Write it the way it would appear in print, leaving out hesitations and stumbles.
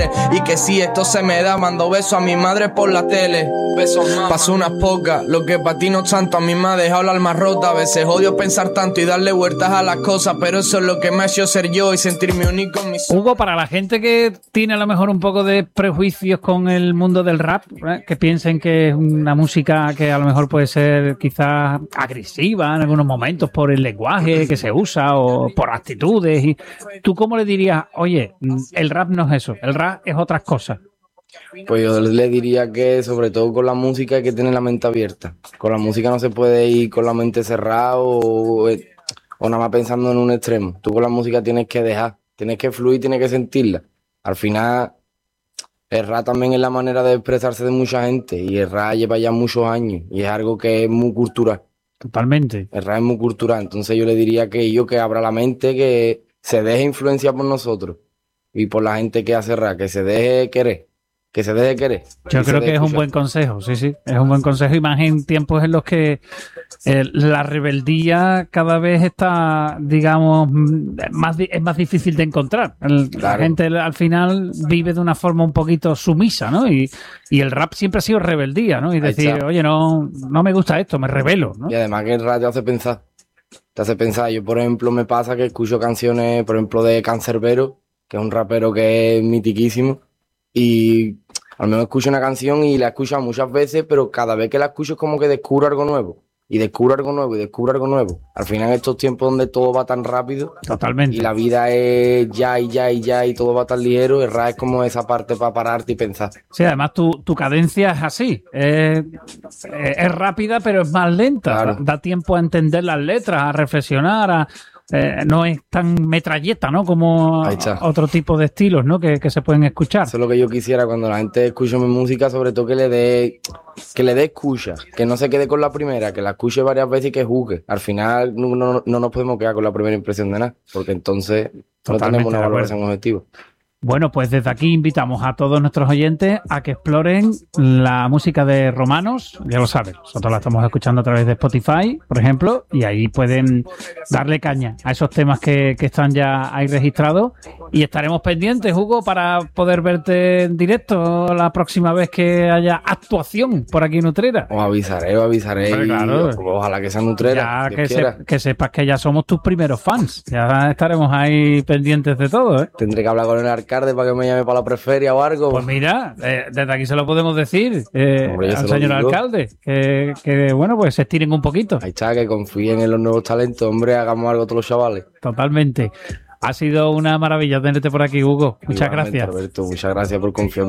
papeles. Y que si esto se me da, mando besos a mi madre por la tele. Besos, mamá. Paso unas pocas, lo que pa' ti no es tanto. A mí me ha dejado el alma rota. A veces odio pensar tanto y darle vueltas a las cosas, pero eso es lo que me ha hecho ser yo y sentirme único en mis... Hugo, para la gente que tiene a lo mejor un poco de prejuicios con el mundo del rap, que piensen que es una música que a lo mejor puede ser quizás agresiva en algunos momentos por el lenguaje que se usa o por actitudes, y ¿tú cómo le dirías, oye, el rap no es eso, el rap es otras cosas? Pues yo le diría que sobre todo con la música hay que tener la mente abierta. Con la música no se puede ir con la mente cerrada o nada más pensando en un extremo. Tú con la música tienes que dejar, tienes que fluir, tienes que sentirla. Al final, el rap también es la manera de expresarse de mucha gente y el rap lleva ya muchos años y es algo que es muy cultural. Totalmente. El rap es muy cultural, entonces yo le diría que abra la mente, que se deje influenciar por nosotros y por la gente que hace rap, que se deje querer. Que se deje querer. Yo creo que es un buen consejo, sí, es un buen consejo, y más en tiempos en los que la rebeldía cada vez está, digamos, es más difícil de encontrar. Claro. La gente al final vive de una forma un poquito sumisa, ¿no? Y el rap siempre ha sido rebeldía, ¿no? Y decir, oye, no me gusta esto, me rebelo, ¿no? Y además que el rap te hace pensar. Te hace pensar. Yo, por ejemplo, me pasa que escucho canciones, por ejemplo, de Canserbero, que es un rapero que es mitiquísimo. Y al menos escucho una canción y la he escuchado muchas veces, pero cada vez que la escucho es como que descubro algo nuevo. Y descubro algo nuevo, y descubro algo nuevo. Al final, en estos tiempos donde todo va tan rápido. Totalmente. Y la vida es ya y ya y ya y todo va tan ligero, el rap es como esa parte para pararte y pensar. Sí, además tu cadencia es así. Es rápida, pero es más lenta. Claro. Da tiempo a entender las letras, a reflexionar, no es tan metralleta, ¿no? Como otro tipo de estilos, ¿no? Que se pueden escuchar. Eso es lo que yo quisiera cuando la gente escuche mi música, sobre todo que le dé escucha, que no se quede con la primera, que la escuche varias veces y que juzgue. Al final no nos podemos quedar con la primera impresión de nada, porque entonces no tenemos una valoración objetiva. Bueno, pues desde aquí invitamos a todos nuestros oyentes a que exploren la música de Romanos. Ya lo saben, nosotros la estamos escuchando a través de Spotify, por ejemplo, y ahí pueden darle caña a esos temas que están ya ahí registrados. Y estaremos pendientes, Hugo, para poder verte en directo la próxima vez que haya actuación por aquí en Utrera. Os avisaré. Claro. Ojalá que sea en Utrera. Ya que sepas que ya somos tus primeros fans. Ya estaremos ahí pendientes de todo, ¿eh? Tendré que hablar con el alcalde para que me llame para la preferia o algo. Pues mira, desde aquí se lo podemos decir al señor alcalde, que bueno, pues se estiren un poquito. Ahí está, que confíen en los nuevos talentos, hombre, hagamos algo todos los chavales. Totalmente. Ha sido una maravilla tenerte por aquí, Hugo. Muchas gracias. Roberto, muchas gracias por confiar.